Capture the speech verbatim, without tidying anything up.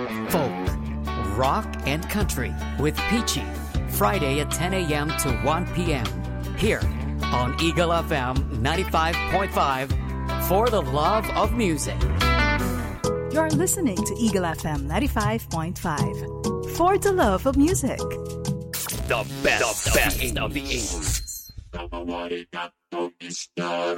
folk, rock, and country with Peachy. Friday at ten a.m. to one p.m. here on Eagle F M ninety-five point five for the love of music. You're listening to Eagle F M ninety-five point five for the love of music. The best, the best of the eighties. Kapawari ka to istar